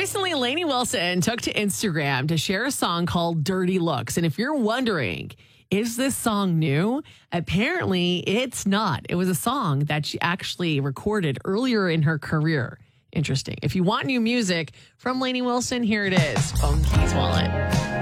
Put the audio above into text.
recently, Lainey Wilson took to Instagram to share a song called Dirty Looks. And if you're wondering, is this song new? Apparently, it's not. It was a song that she actually recorded earlier in her career. Interesting. If you want new music from Lainey Wilson, here it is. Phone Keys Wallet.